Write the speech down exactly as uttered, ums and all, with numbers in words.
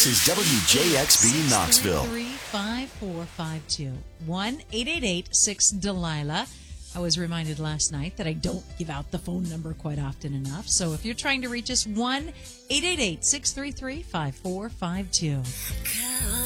This is W J X B Knoxville. three five four five two. one eight eight eight six Delilah. I was reminded last night that I don't give out the phone number quite often enough. So if you're trying to reach us, one eight eight eight six three three five four five two.